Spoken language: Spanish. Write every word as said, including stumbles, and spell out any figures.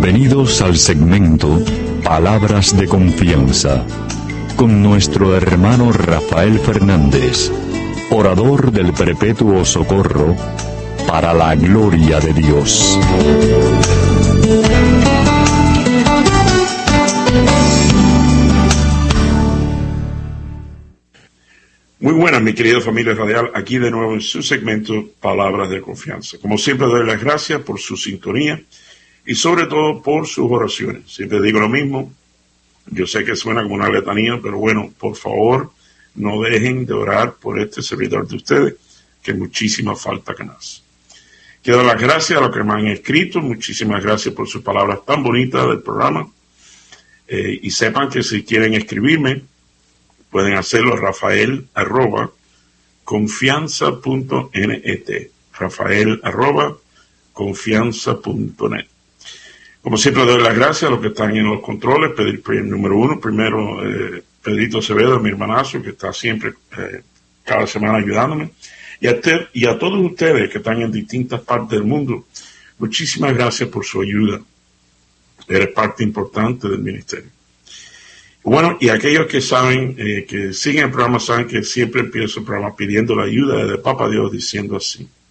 Bienvenidos al segmento Palabras de Confianza, con nuestro hermano Rafael Fernández, orador del Perpetuo Socorro, para la gloria de Dios. Muy buenas, mi querida familia radial, aquí de nuevo en su segmento Palabras de Confianza. Como siempre, doy las gracias por su sintonía y sobre todo por sus oraciones. Siempre digo lo mismo, yo sé que suena como una letanía, pero bueno, por favor, no dejen de orar por este servidor de ustedes, que muchísima falta que nos. Quiero dar las gracias a los que me han escrito, muchísimas gracias por sus palabras tan bonitas del programa, eh, y sepan que si quieren escribirme, pueden hacerlo a Rafael arroba confianza punto net, Rafael arroba confianza punto net. Como siempre, doy las gracias a los que están en los controles. Pedir el número uno, primero eh, Pedrito Acevedo, mi hermanazo, que está siempre, eh, cada semana ayudándome. Y a, te, y a todos ustedes que están en distintas partes del mundo, muchísimas gracias por su ayuda. Eres parte importante del ministerio. Bueno, y aquellos que saben, eh, que siguen el programa, saben que siempre empiezo el programa pidiendo la ayuda del Papa Dios, diciendo así: